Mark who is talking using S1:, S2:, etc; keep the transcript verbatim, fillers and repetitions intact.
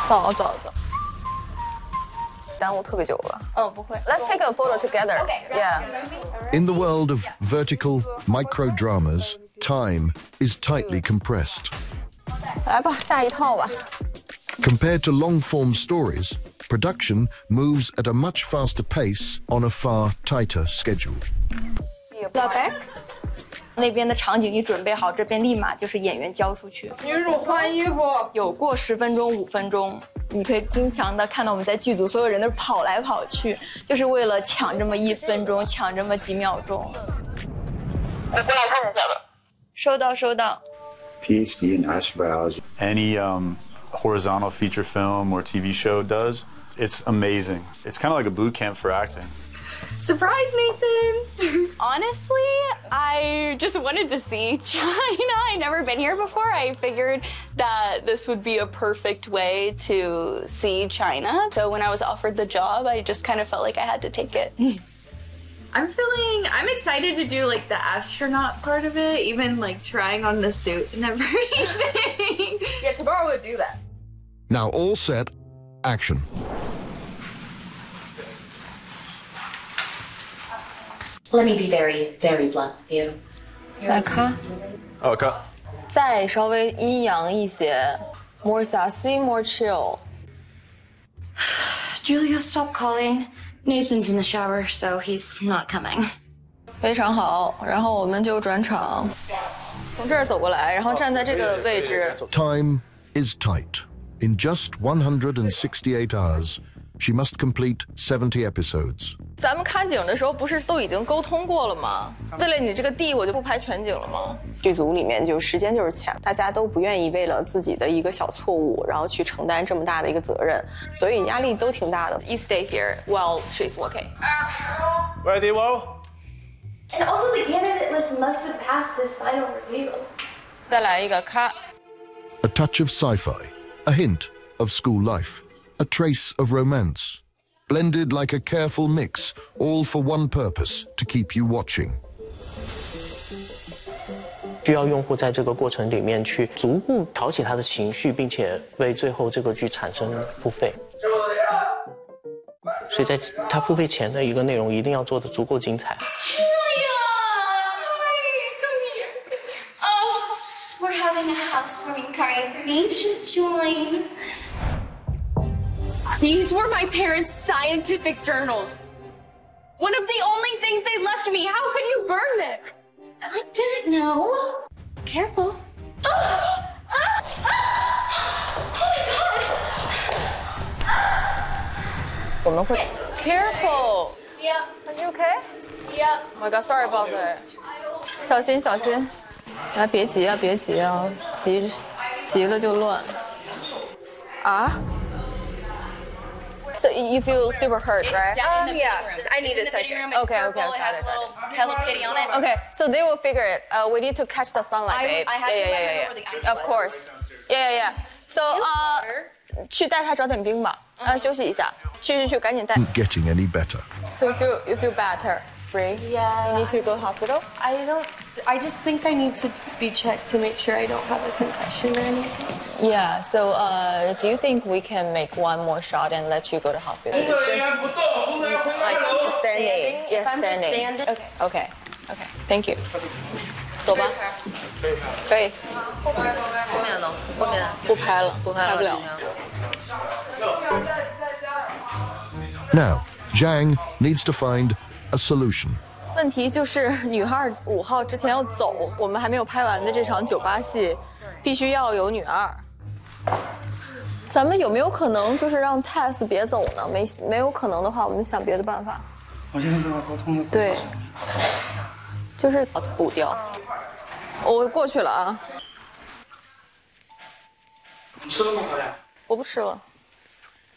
S1: 走走走。耽误特别久了。
S2: 哦，不会。
S1: Let's take a photo together. Yeah.
S3: In the world of vertical micro-dramas, time is tightly compressed.
S1: 来吧，下一套吧。
S3: Compared to long-form stories, production moves at a much faster pace on a far tighter schedule.
S2: Back.
S4: 那边的场景一准备好，这边立马就是演员交出去。
S2: 女主换衣服。
S4: 有过十分钟、五分钟，你可以经常的看到我们在剧组所有人都跑来跑去，就是为了抢这么一分钟，抢这么几秒钟。
S1: 我过来看一下吧。
S4: 收到，收到。
S5: PhD in astrobiology.
S6: Any um, horizontal feature film or T V show does, it's amazing. It's kind of like a boot camp for acting.
S2: Surprise, Nathan! Honestly, I just wanted to see China. I'd never been here before. I figured that this would be a perfect way to see China. So when I was offered the job, I just kind of felt like I had to take it.
S7: I'm feeling, I'm excited to do like the astronaut part of it, even like trying on the suit and everything.
S1: Yeah, tomorrow we'll do that.
S3: Now all set, action.
S8: Let me be very, very blunt with you.
S1: 来看，
S6: 哦，看，
S1: 再稍微阴阳一些 ，more sassy, more chill.
S8: Julia, stop calling. Nathan's in the shower, so he's not coming.
S1: 非常好，然后我们就转场，从这儿走过来，然后站在这个位置。
S3: Time is tight. In just one hundred sixty-eight hours, she must complete seventy episodes.
S1: 咱们看景的时候不是都已经沟通过了吗？为了你这个地，我就不拍全景了吗？
S9: 剧组里面就时间就是钱，大家都不愿意为了自己的一个小错误，然后去承担这么大的一个责任，所以压力都挺大的。
S1: You stay here while she's working.
S6: Ready, well?
S10: And also the candidate list must have passed his final review.
S1: 再来一个咔。
S3: A touch of sci-fi, a hint of school life, a trace of romance. Blended like a careful mix, all for one purpose, to keep you watching.
S11: 需要用户在这个过程里面去逐步挑起他的情绪，并且为最后这个剧产生付费。所以在他付费前的一个内容一定要做得足够精彩。
S10: Oh, we're having a housewarming party for me. You should join.
S7: These were my parents' scientific journals. One of the only things they left me. How could you burn them?
S10: I didn't know. Careful. Oh, ah, ah. Oh my god.
S1: 我们会 careful.
S10: Yeah.
S1: Are you okay?
S10: Yeah.
S1: Oh my god, sorry about that. 小心小心，来别急啊别急啊，急急了就乱。啊？ So you feel super hurt, right?
S2: Um, yeah, I need a second.
S1: Okay, okay,
S4: Purple, it has
S1: got it,
S4: a
S1: got
S4: little Hello Kitty on it.
S1: Okay, so they will figure it. Uh, we need to catch the sunlight,
S4: I-
S1: babe.
S4: I have
S1: yeah,
S4: to
S1: yeah,
S4: let her
S1: yeah,
S4: know where the
S1: yeah.
S4: ice
S1: Of
S4: was.
S1: course. Yeah, yeah, yeah. So, 呃，去带他找点冰吧，让他休息一下。去去去，赶紧带。
S3: Getting any better.
S1: So you feel you feel better, Bree?
S7: Yeah.
S1: You need to go to hospital.
S7: I don't, I just think I need to be checked to make sure I don't have a concussion or anything.
S1: Yeah. So, uh, do you think we can make one more shot and let you go to hospital? Just like standing. Yes,
S4: If I'm just
S1: standing.
S4: standing.
S1: Okay. Okay. Okay. Thank you. 走吧。可以。
S4: 后面呢？后面
S1: 不拍了，
S4: 不拍了，
S1: 不了。
S3: Now, Zhang needs to find a solution.
S1: 问题就是女二五号之前要走，我们还没有拍完的这场酒吧戏，必须要有女二。咱们有没有可能就是让 Tess 别走呢？没没有可能的话，我们想别的办法。
S5: 我现在跟他沟通了。
S1: 对，就是补掉。我过去了啊。
S5: 你吃了吗，好呀？
S1: 我不吃了。